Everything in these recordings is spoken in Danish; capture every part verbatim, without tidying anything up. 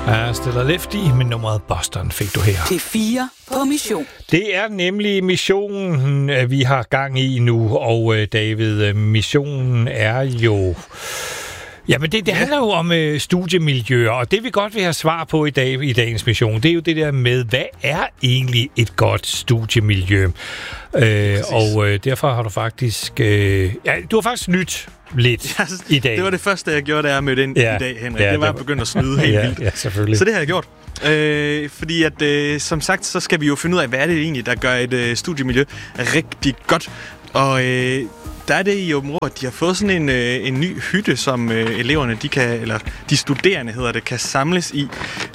Ja, stiller Lefty med nummeret Boston fik du her. P fire på mission. Det er nemlig missionen, vi har gang i nu, og David, missionen er jo... Jamen, det, det handler jo om øh, studiemiljøer, og det vi godt vil have svar på i dag i dagens mission, det er jo det der med, hvad er egentlig et godt studiemiljø? Øh, og øh, derfor har du faktisk... Øh, ja, du har faktisk nyt lidt ja, i dag. Det var det første, jeg gjorde, da jeg mødte ind ja, i dag, Henrik. Ja, det var at begynde at snyde helt ja, vildt. Ja, selvfølgelig. Så det har jeg gjort. Øh, fordi at, øh, som sagt, så skal vi jo finde ud af, hvad er det egentlig, der gør et øh, studiemiljø rigtig godt. Og... Øh, Der er det i Aabenraa, at de har fået sådan en, øh, en ny hytte, som øh, eleverne, de kan, eller de studerende hedder det, kan samles i.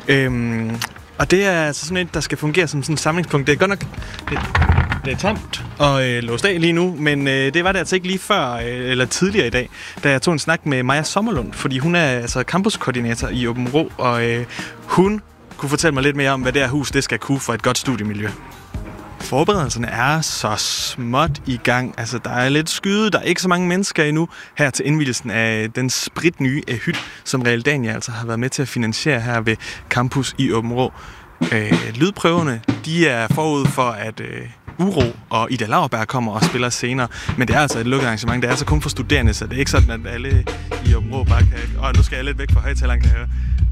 Øhm, og det er altså sådan et, der skal fungere som sådan et samlingspunkt. Det er godt nok det, det er tomt og øh, låst af lige nu, men øh, det var det altså ikke lige før, øh, eller tidligere i dag, da jeg tog en snak med Maja Sommerlund, fordi hun er altså campuskoordinator i Aabenraa, og øh, hun kunne fortælle mig lidt mere om, hvad det her hus det skal kunne for et godt studiemiljø. Forberedelserne er så småt i gang. Altså, der er lidt skyde, der er ikke så mange mennesker endnu her til indvielsen af den spritnye hytte, som Realdania altså har været med til at finansiere her ved campus i Aabenraa. Øh, lydprøverne, de er forud for, at øh, Uro og Ida Lauerberg kommer og spiller senere, men det er altså et lukket arrangement. Det er altså kun for studerende, så det er ikke sådan, at alle i Aabenraa bare kan... Åh, nu skal jeg lidt væk fra højtaleren, kan jeg høre.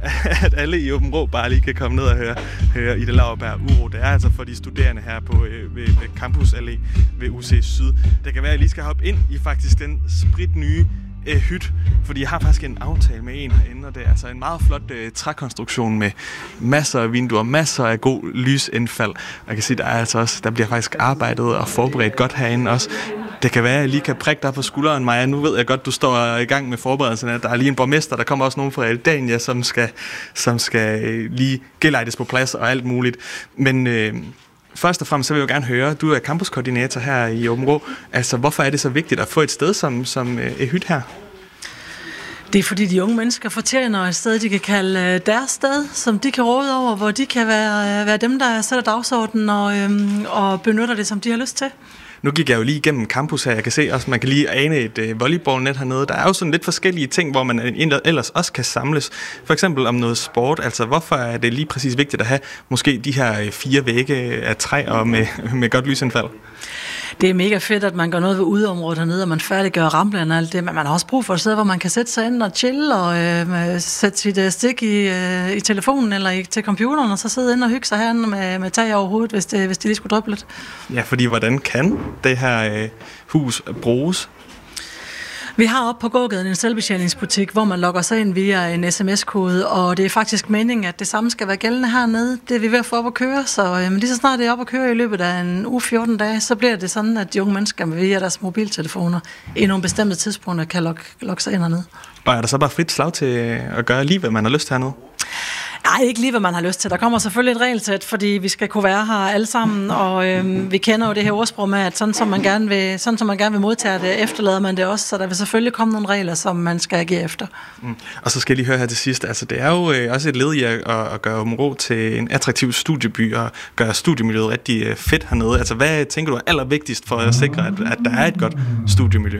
At alle i Aabenraa bare lige kan komme ned og høre, høre Ida Lauerberg Uro. Det er altså for de studerende her på, øh, ved, ved Campus Allé ved U C Syd. Det kan være, at jeg lige skal hoppe ind i faktisk den spritnye øh, hytte, fordi jeg har faktisk en aftale med en herinde, og det er altså en meget flot øh, trækonstruktion med masser af vinduer, masser af god lysindfald. Og jeg kan sige, der er altså også, der bliver faktisk arbejdet og forberedt godt herinde også. Det kan være, at jeg lige kan prikke dig på skulderen, Maja. Nu ved jeg godt, du står i gang med forberedelserne. Der er lige en borgmester, der kommer også nogen fra Realdania, som skal, som skal lige gelejdes på plads og alt muligt. Men øh, først og fremmest så vil jeg jo gerne høre, du er campuskoordinator her i Aabenraa. Altså, hvorfor er det så vigtigt at få et sted som, som øh, et hytte her? Det er fordi de unge mennesker fortjener et sted, de kan kalde deres sted, som de kan råde over, hvor de kan være, være dem, der sætter dagsordenen og, øhm, og benytter det, som de har lyst til. Nu gik jeg jo lige igennem campus her. Jeg kan se også, man kan lige ane et øh, volleyballnet hernede. Der er jo sådan lidt forskellige ting, hvor man ellers også kan samles. For eksempel om noget sport. Altså, hvorfor er det lige præcis vigtigt at have måske de her fire vægge af træ og med, med godt lysindfald? Det er mega fedt, at man gør noget ved udeområdet hernede, og man færdiggør Ramblen og alt det, men man har også brug for et sted, hvor man kan sætte sig ind og chille og øh, sætte sit øh, stik i, øh, i telefonen eller i, til computeren, og så sidde ind og hygge sig herinde med, med tag over hovedet, hvis det, hvis det lige skulle dryppe lidt. Ja, fordi hvordan kan det her øh, hus bruges? Vi har oppe på gågaden en selvbetjeningsbutik, hvor man logger sig ind via en sms-kode, og det er faktisk meningen, at det samme skal være gældende hernede. Det er vi ved at få op at køre, så øh, lige så snart det er op at køre i løbet af en uge fjorten dage, så bliver det sådan, at de unge mennesker via deres mobiltelefoner i nogle bestemte tidspunkter kan logge, logge sig ind hernede. Og er der så bare frit slag til at gøre lige, hvad man har lyst til hernede? Nej, ikke lige, hvad man har lyst til. Der kommer selvfølgelig et regelsæt, fordi vi skal kunne være her alle sammen, og øhm, vi kender jo det her ordsprog med, at sådan som man gerne vil, sådan som man gerne vil modtage det, efterlader man det også, så der vil selvfølgelig komme nogle regler, som man skal agere efter. Mm. Og så skal jeg lige høre her til sidst, altså det er jo øh, også et led i at, at gøre Aabenraa til en attraktiv studieby og gøre studiemiljøet rigtig øh, fedt hernede. Altså hvad tænker du er allervigtigst for at sikre, at, at der er et godt studiemiljø?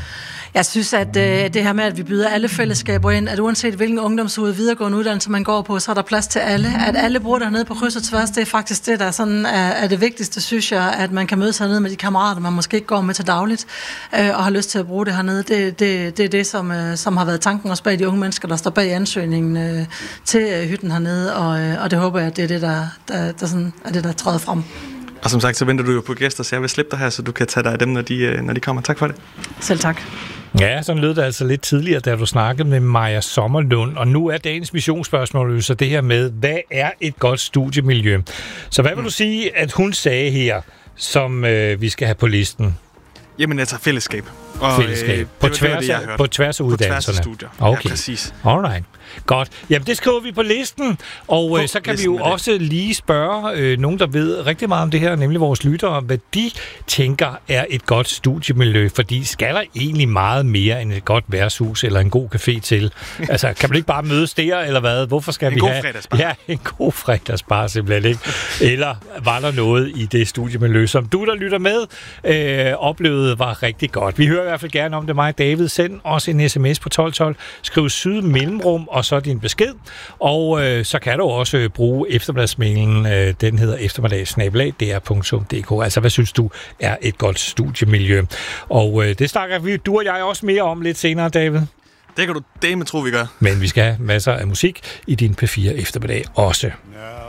Jeg synes, at øh, det her med, at vi byder alle fællesskaber ind, at uanset hvilken ungdomsude videregående uddannelse man går på, så er der plads til alle. At alle bruger dernede på kryds og tværs, det er faktisk det, der sådan er, er det vigtigste, synes jeg, at man kan mødes hernede med de kammerater, man måske ikke går med til dagligt, øh, og har lyst til at bruge det hernede. Det, det, det er det, som, øh, som har været tanken også bag de unge mennesker, der står bag ansøgningen øh, til øh, hytten hernede, og, øh, og det håber jeg, at det er det, der, der, der sådan, er det, der træder frem. Og som sagt, så venter du jo på gæster, så jeg vil slippe dig her, så du kan tage dig af dem, når de, når de kommer. Tak for det. Selv tak. Ja, sådan lød det altså lidt tidligere, da du snakkede med Maja Sommerlund, og nu er dagens missionsspørgsmål så det her med, hvad er et godt studiemiljø? Så hvad vil du sige, at hun sagde her, som øh, vi skal have på listen? Jamen altså fællesskab. Og, fællesskab. På, det, tværs, det, det, på tværs af uddannelserne? På tværs af studier. Okay. Ja, præcis. Alright. Godt. Jamen, det skriver vi på listen, og på øh, så kan vi jo også lige spørge øh, nogen, der ved rigtig meget om det her, nemlig vores lyttere, hvad de tænker er et godt studiemiljø, fordi skal der egentlig meget mere end et godt værtshus eller en god café til? Altså, kan man ikke bare mødes der, eller hvad? Hvorfor skal en vi god have... fredagsbar. Ja, en god fredagsbar simpelthen, ikke? Eller var der noget i det studiemiljø, som du, der lytter med, øh, oplevede var rigtig godt. Vi hører i hvert fald gerne om det. Mig, David, send os en sms på tolv tolv, skriv syd mellemrum, og så din besked. Og øh, så kan du også øh, bruge eftermiddagsmailen. Øh, den hedder eftermiddags snabel-a d r punktum d k. Altså, hvad synes du er et godt studiemiljø? Og øh, det snakker vi, du og jeg også mere om lidt senere, David. Det kan du dame tro, vi gør. Men vi skal have masser af musik i din P fire eftermiddag også. Now